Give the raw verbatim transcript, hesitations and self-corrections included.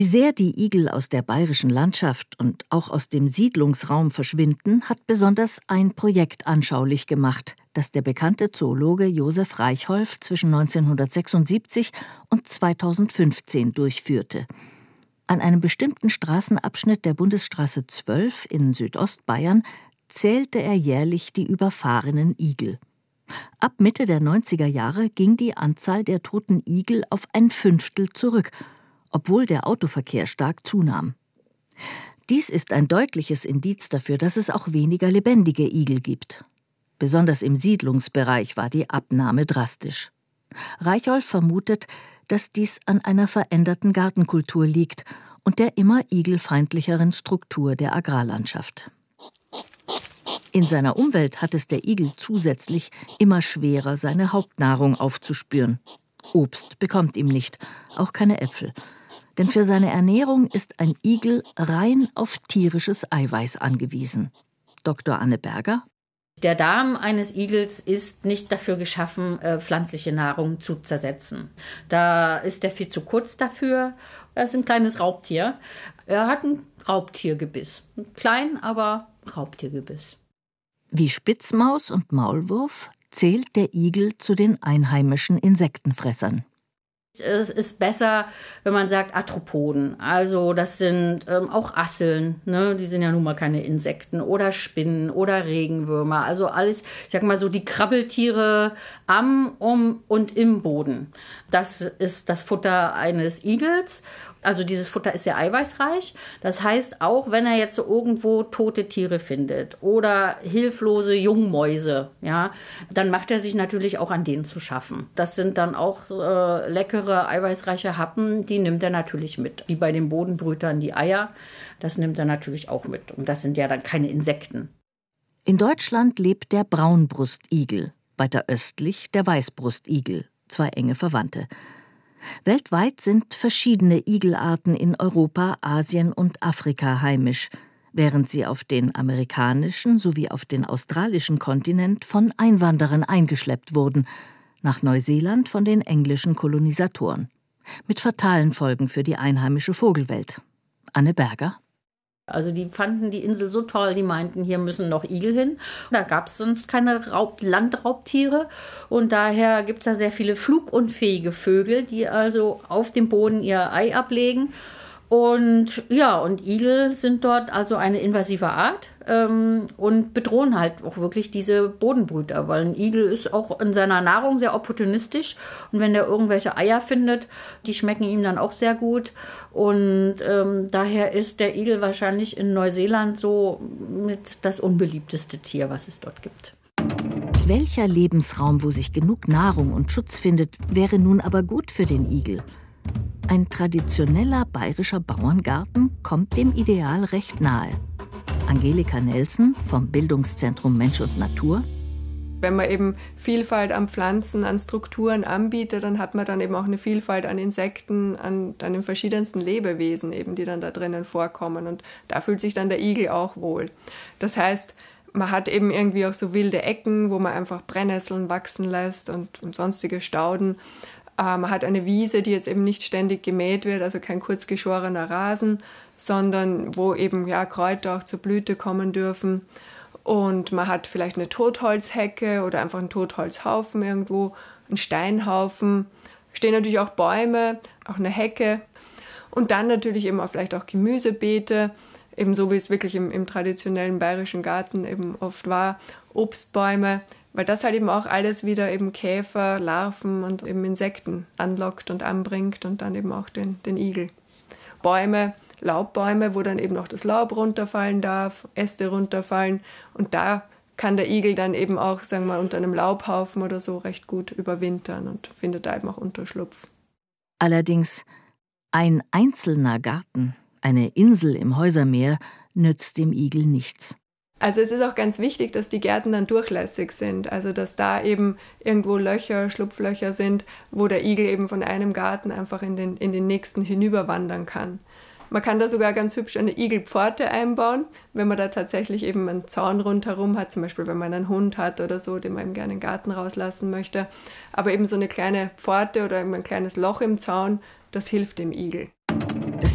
Wie sehr die Igel aus der bayerischen Landschaft und auch aus dem Siedlungsraum verschwinden, hat besonders ein Projekt anschaulich gemacht, das der bekannte Zoologe Josef Reichholf zwischen neunzehnhundertsechsundsiebzig und zweitausendfünfzehn durchführte. An einem bestimmten Straßenabschnitt der Bundesstraße zwölf in Südostbayern zählte er jährlich die überfahrenen Igel. Ab Mitte der neunziger Jahre ging die Anzahl der toten Igel auf ein Fünftel zurück, obwohl der Autoverkehr stark zunahm. Dies ist ein deutliches Indiz dafür, dass es auch weniger lebendige Igel gibt. Besonders im Siedlungsbereich war die Abnahme drastisch. Reichholf vermutet, dass dies an einer veränderten Gartenkultur liegt und der immer igelfeindlicheren Struktur der Agrarlandschaft. In seiner Umwelt hat es der Igel zusätzlich immer schwerer, seine Hauptnahrung aufzuspüren. Obst bekommt ihm nicht, auch keine Äpfel. Denn für seine Ernährung ist ein Igel rein auf tierisches Eiweiß angewiesen. Doktor Anne Berger: Der Darm eines Igels ist nicht dafür geschaffen, pflanzliche Nahrung zu zersetzen. Da ist er viel zu kurz dafür. Er ist ein kleines Raubtier. Er hat ein Raubtiergebiss. Klein, aber Raubtiergebiss. Wie Spitzmaus und Maulwurf zählt der Igel zu den einheimischen Insektenfressern. Es ist besser, wenn man sagt Arthropoden. Also das sind ähm, auch Asseln, ne? Die sind ja nun mal keine Insekten, oder Spinnen oder Regenwürmer. Also alles, ich sag mal so, die Krabbeltiere am, um und im Boden. Das ist das Futter eines Igels. Also dieses Futter ist sehr eiweißreich. Das heißt, auch wenn er jetzt so irgendwo tote Tiere findet oder hilflose Jungmäuse, ja, dann macht er sich natürlich auch an denen zu schaffen. Das sind dann auch äh, leckere, eiweißreiche Happen, die nimmt er natürlich mit. Wie bei den Bodenbrütern die Eier, das nimmt er natürlich auch mit. Und das sind ja dann keine Insekten. In Deutschland lebt der Braunbrustigel, weiter östlich der Weißbrustigel, zwei enge Verwandte. Weltweit sind verschiedene Igelarten in Europa, Asien und Afrika heimisch, während sie auf den amerikanischen sowie auf den australischen Kontinent von Einwanderern eingeschleppt wurden, nach Neuseeland von den englischen Kolonisatoren. Mit fatalen Folgen für die einheimische Vogelwelt. Anne Berger: Also die fanden die Insel so toll, die meinten, hier müssen noch Igel hin. Da gab es sonst keine Raub- Landraubtiere und daher gibt es da sehr viele flugunfähige Vögel, die also auf dem Boden ihr Ei ablegen. Und ja, und Igel sind dort also eine invasive Art ähm, und bedrohen halt auch wirklich diese Bodenbrüter, weil ein Igel ist auch in seiner Nahrung sehr opportunistisch und wenn der irgendwelche Eier findet, die schmecken ihm dann auch sehr gut und ähm, daher ist der Igel wahrscheinlich in Neuseeland so mit das unbeliebteste Tier, was es dort gibt. Welcher Lebensraum, wo sich genug Nahrung und Schutz findet, wäre nun aber gut für den Igel? Ein traditioneller bayerischer Bauerngarten kommt dem Ideal recht nahe. Angelika Nelson vom Bildungszentrum Mensch und Natur: Wenn man eben Vielfalt an Pflanzen, an Strukturen anbietet, dann hat man dann eben auch eine Vielfalt an Insekten, an, an den verschiedensten Lebewesen, eben, die dann da drinnen vorkommen. Und da fühlt sich dann der Igel auch wohl. Das heißt, man hat eben irgendwie auch so wilde Ecken, wo man einfach Brennnesseln wachsen lässt und, und sonstige Stauden. Man hat eine Wiese, die jetzt eben nicht ständig gemäht wird, also kein kurz geschorener Rasen, sondern wo eben ja, Kräuter auch zur Blüte kommen dürfen. Und man hat vielleicht eine Totholzhecke oder einfach einen Totholzhaufen irgendwo, einen Steinhaufen. Stehen natürlich auch Bäume, auch eine Hecke. Und dann natürlich eben auch vielleicht auch Gemüsebeete, eben so wie es wirklich im, im traditionellen bayerischen Garten eben oft war, Obstbäume. Weil das halt eben auch alles wieder eben Käfer, Larven und eben Insekten anlockt und anbringt und dann eben auch den, den Igel. Bäume, Laubbäume, wo dann eben auch das Laub runterfallen darf, Äste runterfallen und da kann der Igel dann eben auch, sagen wir mal, unter einem Laubhaufen oder so recht gut überwintern und findet da eben auch Unterschlupf. Allerdings, ein einzelner Garten, eine Insel im Häusermeer, nützt dem Igel nichts. Also es ist auch ganz wichtig, dass die Gärten dann durchlässig sind, also dass da eben irgendwo Löcher, Schlupflöcher sind, wo der Igel eben von einem Garten einfach in den, in den nächsten hinüberwandern kann. Man kann da sogar ganz hübsch eine Igelpforte einbauen, wenn man da tatsächlich eben einen Zaun rundherum hat, zum Beispiel wenn man einen Hund hat oder so, den man eben gerne in den Garten rauslassen möchte. Aber eben so eine kleine Pforte oder eben ein kleines Loch im Zaun, das hilft dem Igel.